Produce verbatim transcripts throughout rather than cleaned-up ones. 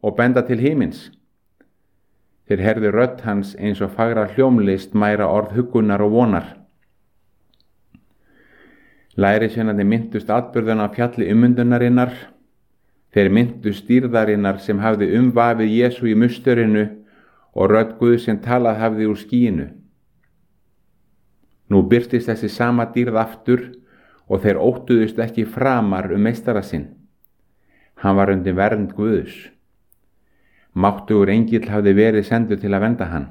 og benda til himins. Þeir heyrðu rödd hans eins og fagra hljómlist mæra orð huggunar og vonar. Lærisveinarnir minntust atburðuna af fjalli ummundunarinnar. Þeir minntust dýrðarinnar sem hafði umvafið Jesú í musturinu og rödd Guð sem talað hafði úr skýinu. Nú birtist þessi sama dýrð aftur og þeir óttuðust ekki framar um meistara sinn. Hann var undir vernd Guðs. Máttugur engill hafði verið sendur til að vernda hann.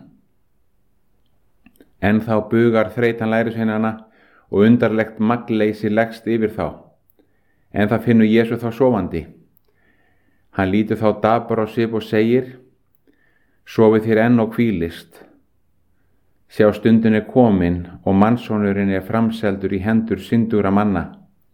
En þá bugar þreytan lærisveinanna og undarlegt magnleysi leggst yfir þá. En það finnur Jesú þá sofandi. Hann lítur þá dapur á svip og segir: Sofið þér enn og hvílist. Sjá, stundin er komin og mannssonurinn er framseldur í hendur syndugra manna.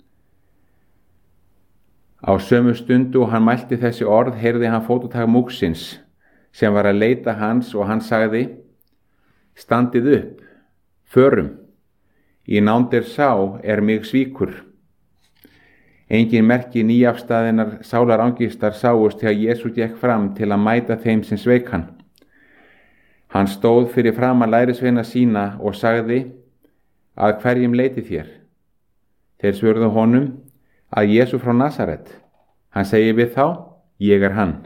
Á sömu stundu og hann mælti þessi orð heyrði hann fótatak múgsins sem var að leita hans og hann sagði: Standið upp, förum, í nándir sá er mig svíkur. Engin merki nýafstaðinnar sálar angistar sáust þegar Jesú gekk fram til að mæta þeim sem sveik hann. Hann stóð fyrir framan lærisveina sína og sagði: Að hverjum leitið þér? Þeir svörðu honum: Að Jesú frá Nasaret. Hann segir við þá: Ég er hann.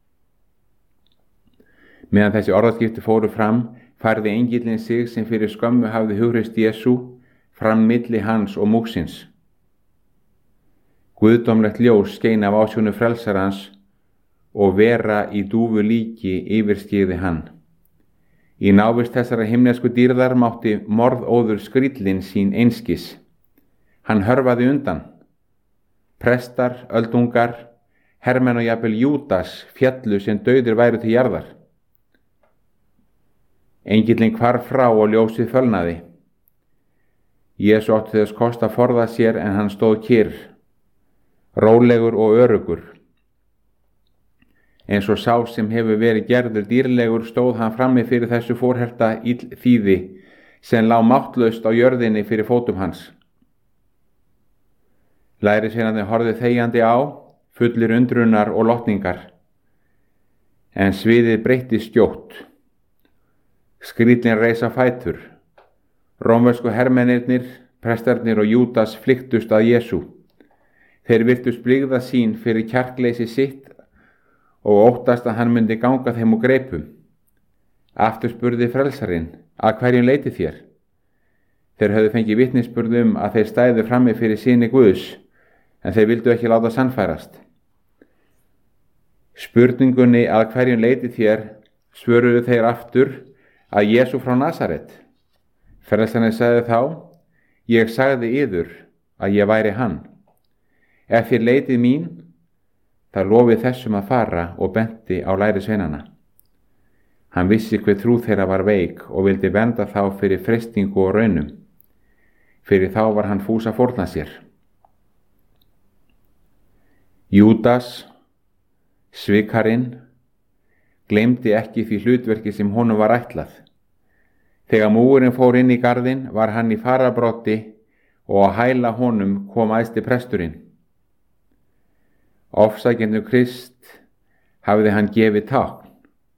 Meðan þessi orðaskipti fóru fram, færði engillinn sig sem fyrir skömmu hafði hughrist Jesú fram milli hans og múgsins. Guðdómlegt ljós skein af ásjónu frelsarans og vera í dúfu líki yfirskyggði hann. Í návist þessara himnesku dýrðar mátti morðóður skríllinn sín einskis. Hann hörfaði undan. Prestar, öldungar, hermenn og jafnvel Júdas fjallu sem dauðir væru til jarðar. Engillinn hvarf frá og ljósið fölnaði. Jesú átti þess kost að forða sér en hann stóð kyrr, rólegur og örugur. Eins og sá sem hefur verið gerður dýrlegur stóð hann frammi fyrir þessu fórherta illþýði sem lá máttlaust á jörðinni fyrir fótum hans. Lærisveinarnir horfðu þegjandi á, fullir undrunar og lotningar. En sviðið breyttist skjótt. Skríllinn reis á fætur. Rómversku hermennirnir, prestarnir og Júdas flykktust að Jesú. Þeir virtust blygða sín fyrir kjarkleysi sitt og óttast að hann myndi ganga þeim úr greipum. Aftur spurði frelsarinn: Að hverjum leitið þér? Þeir höfðu fengið vitnisburð um að þeir stæðu frammi fyrir syni Guðs, en þeir vildu ekki láta sannfærast. Spurningunni að hverjum leitið þér svöruðu þeir aftur: Að Jesú frá Nasaret. Frelsarinn sagði þá: Ég sagði yður að ég væri hann. Ef þér leitið mín, það lofið þessum að fara og benti á lærisveinana. Hann vissi hver trú þeirra var veik og vildi vernda þá fyrir freistingu og raunum. Fyrir þá var hann fús að fórna sér. Júdas, svikarinn, gleymdi ekki því hlutverki sem honum var ætlað. Þegar múgurinn fór inn í garðinn var hann í fararbroddi og á hæla honum kom æðsti presturinn. Ofsækjendur Krist hafði hann gefið tákn.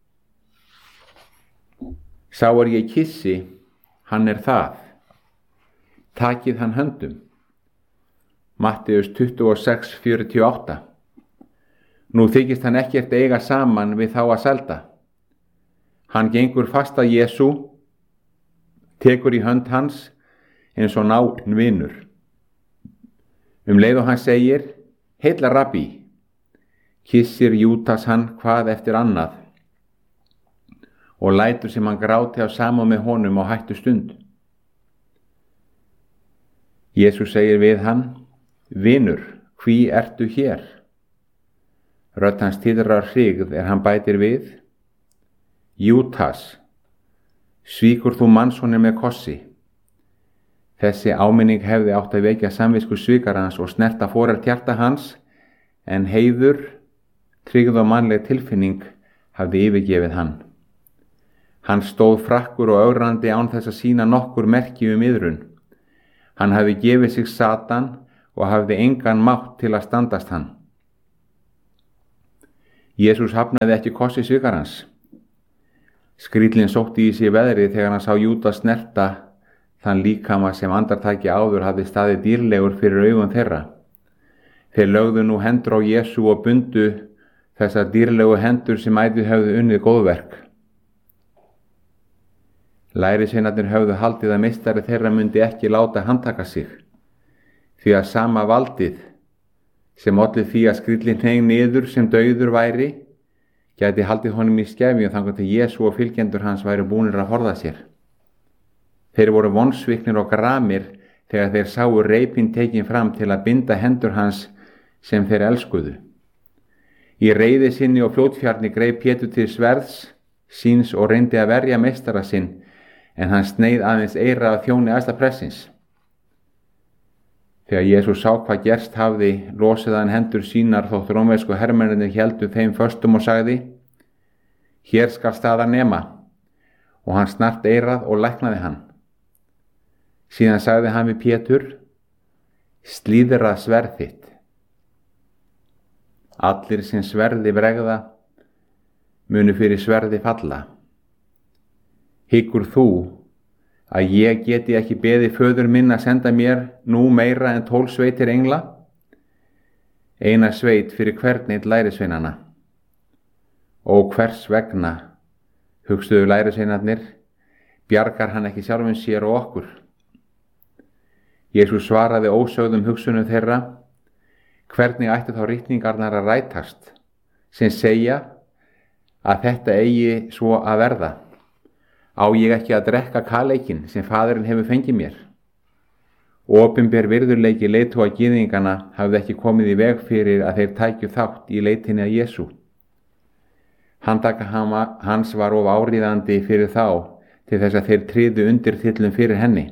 Sá er ég kissi, hann er það. Takið hann höndum. Matteus tuttugu og sex fjörutíu og átta. Nú þykist hann ekkert eiga saman við þá að selda. Hann gengur fast að Jesú, tekur í hönd hans eins og náinn vinur. Um leið og hann segir: Heilla rabbi, kissir Júdas hann hvað eftir annað og lætur sem hann gráti af samúð með honum á hættu stund. Jesú segir við hann: Vinur, hví ertu hér? Rödd hans titrar hryggð er hann bætir við: Júdas, svíkur þú mannssoninn með kossi? Þessi áminning hefði átt að vekja samvisku svikarans og snerta forellt hjarta hans, en heiður, tryggð og mannleg tilfinning hafði yfirgefið hann. Hann stóð frakkur og ögrandi án þess að sýna nokkur merki um iðrun. Hann hafði gefið sig Satan og hafði engan mátt til að standast hann. Jesús hafnaði ekki kossi svikarans. Skríllinn sótti í sig veðrið þegar hann sá Júdas snerta þann líkama sem andartaki áður hafði staðið dýrlegur fyrir augum þeirra. Þeir lögðu nú hendur á Jesú og bundu þessar dýrlegu hendur sem ætíð höfðu unnið góðverk. Lærisveinarnir höfðu haldið að meistari þeirra myndi ekki láta handtaka sig, því að sama valdið sem olli því að skríllinn hneig niður sem dauður væri, gæti haldið honum í skefjum þangað til Jesú og fylgjendur hans væru búnir að forða sér. Þeir voru vonsviknir og gramir þegar þeir sáu reipinn tekin fram til að binda hendur hans sem þeir elskuðu. Í reiði sinni og fljótfjarni greip Pétur til sverðs síns og reyndi að verja meistara sinn, en hann sneið aðeins eira af þjóni æðsta prestsins. Þegar Jesús sá hvað gerst hafði, losaði hann hendur sínar þótt rómversku hermennirnir héldu þeim föstum og sagði: Hér skal staðar nema, og hann snart eirað og læknaði hann. Síðan sagði hann við Pétur: Slíðrað sverð þitt. Allir sem sverði bregða munu fyrir sverði falla. Hyggur þú að ég geti ekki beðið föður minn að senda mér nú meira en tólf sveitir engla? Eina sveit fyrir hvern einn lærisveinana. Og hvers vegna, hugsuðu lærisveinarnir, bjargar hann ekki sjálfum sér og okkur? Jesús svaraði ósögðum hugsunum þeirra: Hvernig ættu þá ritningarnar að rætast, sem segja að þetta eigi svo að verða? Á ég ekki að drekka kaleikinn sem Faðirinn hefur fengið mér? Opinber virðuleiki leiðtoga gyðingana hafði ekki komið í veg fyrir að þeir tækju þátt í leitinni að Jesú. Handtaka hans var of áríðandi fyrir þá til þess að þeir tryðu undirtillum fyrir henni.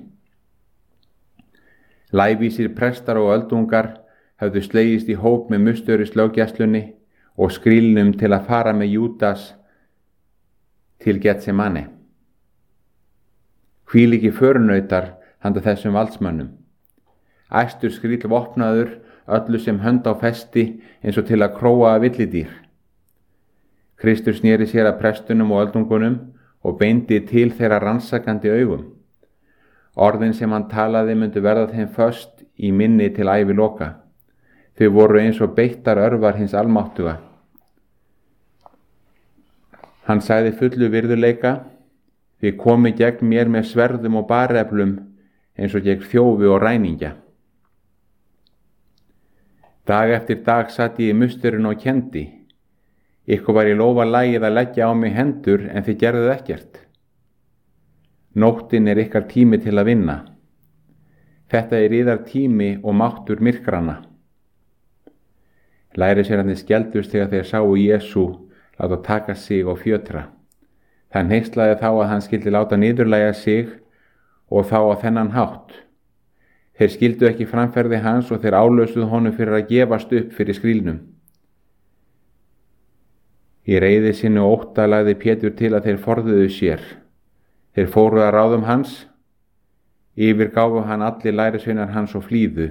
Lævísir prestar og öldungar höfðu slegist í hóp með mustöris löggæslunni og skrílnum til að fara með Júdas til Getsemane. Hvílíki förunautar handa þessum valdsmönnum. Æstur skríll vopnaður, öllu sem hönd á festi eins og til að króa að villidýr. Kristur sneri sér að prestunum og öldungunum og beindi til þeirra rannsakandi augum. Orðin sem hann talaði myndu verða þeim föst í minni til æviloka. Þau voru eins og beittar örvar hins almáttuga. Hann sagði fullu virðuleika: Þið komið gegn mér með sverðum og bareflum eins og gegn þjófi og ræningja. Dag eftir dag satt ég í musturinn og kendi. Ykkur var í lófa lagið að leggja á mig hendur en þið gerðuð ekkert. Nóttin er ykkar tími til að vinna. Þetta er yðar tími og máttur myrkrana. Lærisveinarnir skeldust þegar þeir sáu Jesú láta taka sig og fjötra. Það hneyslaði þá að hann skyldi láta niðurlægja sig og þá á þennan hátt. Þeir skildu ekki framferði hans og þeir álösuðu honum fyrir að gefast upp fyrir skrílnum. Í reiði sinni og ótta lagði Pétur til að þeir forðuðu sér. Þeir fóru að ráðum hans, yfirgáfu hann allir lærisveinar hans og flýðu.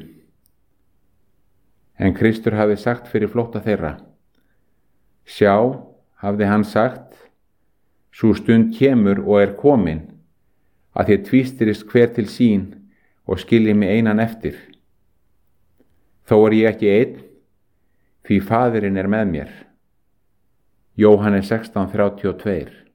En Kristur hafði sagt fyrir flótta þeirra: Sjá, hafði hann sagt, sú stund kemur og er komin, að þér tvístirist hver til sín og skiljið mig einan eftir. Þó er ég ekki einn, því Faðirinn er með mér. Jóhannes sextán þrjátíu og tvö.